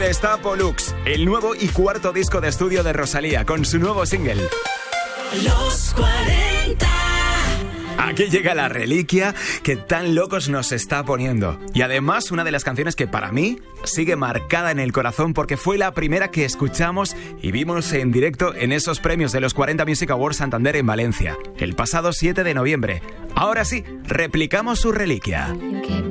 está Pollux, el nuevo y cuarto disco de estudio de Rosalía, con su nuevo single. Los 40. Aquí llega la reliquia que tan locos nos está poniendo. Y además una de las canciones que para mí sigue marcada en el corazón porque fue la primera que escuchamos y vimos en directo en esos premios de los 40 Music Awards Santander en Valencia, el pasado 7 de noviembre. Ahora sí, replicamos su reliquia.